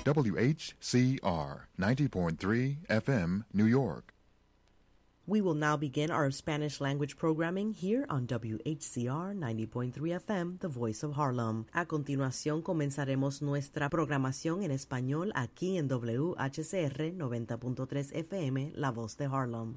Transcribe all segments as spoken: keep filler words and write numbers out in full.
W H C R ninety point three F M, New York. We will now begin our Spanish language programming here on W H C R ninety point three F M, The Voice of Harlem. A continuación comenzaremos nuestra programación en español aquí en W H C R noventa punto tres F M, La Voz de Harlem.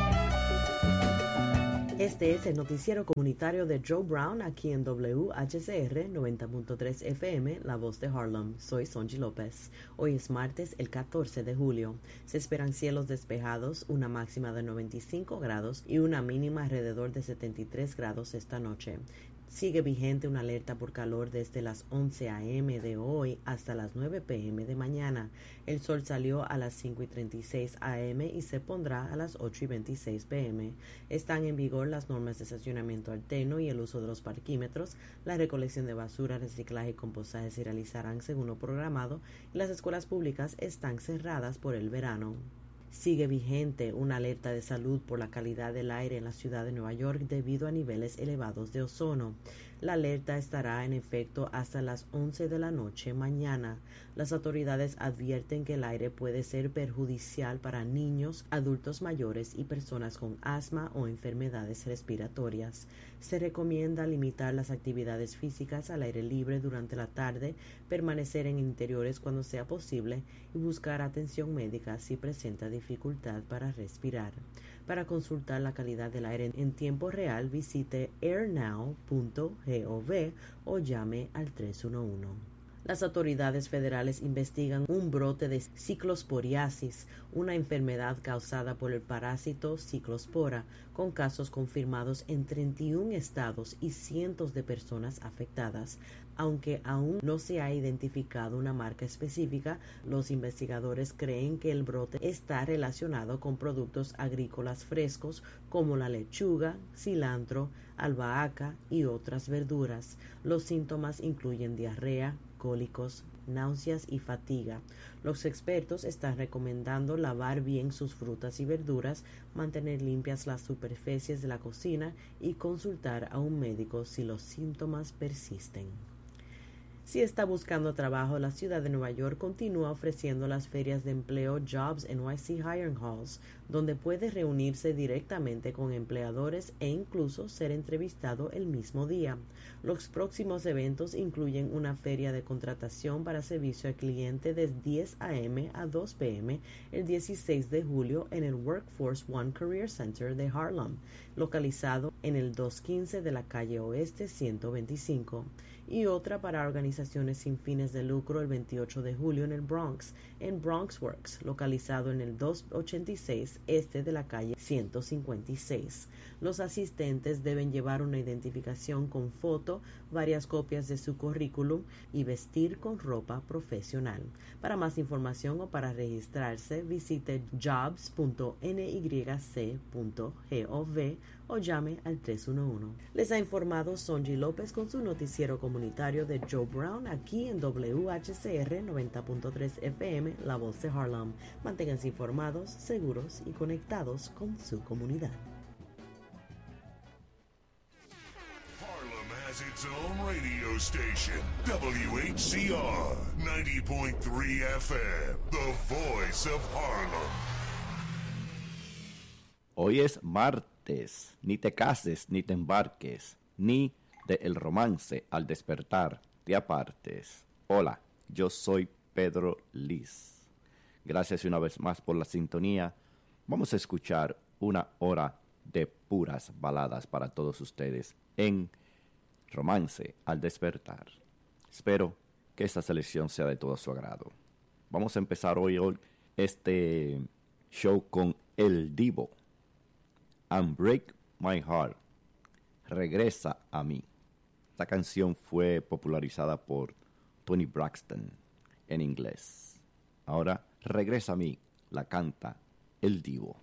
Este es el noticiero comunitario de Joe Brown aquí en W H C R noventa punto tres F M, La Voz de Harlem. Soy Sonji López. Hoy es martes, el catorce de julio. Se esperan cielos despejados, una máxima de noventa y cinco grados y una mínima alrededor de setenta y tres grados esta noche. Sigue vigente una alerta por calor desde las once a eme de hoy hasta las nueve pe eme de mañana. El sol salió a las cinco y treinta y seis a eme y se pondrá a las ocho y veintiséis pe eme. Están en vigor las normas de estacionamiento alterno y el uso de los parquímetros. La recolección de basura, reciclaje y compostaje se realizarán según lo programado y las escuelas públicas están cerradas por el verano. Sigue vigente una alerta de salud por la calidad del aire en la ciudad de Nueva York debido a niveles elevados de ozono. La alerta estará en efecto hasta las once de la noche mañana. Las autoridades advierten que el aire puede ser perjudicial para niños, adultos mayores y personas con asma o enfermedades respiratorias. Se recomienda limitar las actividades físicas al aire libre durante la tarde, permanecer en interiores cuando sea posible y buscar atención médica si presenta dificultad para respirar. Para consultar la calidad del aire en tiempo real, visite air now punto gov o llame al tres uno uno. Las autoridades federales investigan un brote de ciclosporiasis, una enfermedad causada por el parásito ciclospora, con casos confirmados en treinta y un estados y cientos de personas afectadas. Aunque aún no se ha identificado una marca específica, los investigadores creen que el brote está relacionado con productos agrícolas frescos como la lechuga, cilantro, albahaca y otras verduras. Los síntomas incluyen diarrea, cólicos, náuseas y fatiga. Los expertos están recomendando lavar bien sus frutas y verduras, mantener limpias las superficies de la cocina y consultar a un médico si los síntomas persisten. Si está buscando trabajo, la ciudad de Nueva York continúa ofreciendo las ferias de empleo Jobs N Y C Hiring Halls, donde puede reunirse directamente con empleadores e incluso ser entrevistado el mismo día. Los próximos eventos incluyen una feria de contratación para servicio al cliente de diez a eme a dos pe eme el dieciséis de julio en el Workforce One Career Center de Harlem, localizado en el doscientos quince de la calle Oeste ciento veinticinco, y otra para organizaciones sin fines de lucro el veintiocho de julio en el Bronx, en BronxWorks, localizado en el doscientos ochenta y seis este de la calle ciento cincuenta y seis. Los asistentes deben llevar una identificación con foto, varias copias de su currículum y vestir con ropa profesional. Para más información o para registrarse, visite jobs punto ene y ce punto gov o llame al tres uno uno. Les ha informado Sonji López con su noticiero comunitario de Joe Brown aquí en W H C R noventa punto tres F M, La Voz de Harlem. Manténganse informados, seguros y conectados con su comunidad. Harlem has its own radio station, W H C R ninety point three F M, The Voice of Harlem. Hoy es martes, ni te cases ni te embarques, ni de el romance al despertar te apartes. Hola, yo soy Pedro Liz. Gracias una vez más por la sintonía. Vamos a escuchar una hora de puras baladas para todos ustedes en Romance al despertar. Espero que esta selección sea de todo su agrado. Vamos a empezar hoy, hoy este show con El Divo. And Break My Heart, Regresa a mí. Esta canción fue popularizada por Tony Braxton en inglés. Ahora, Regresa a mí, la canta El Divo.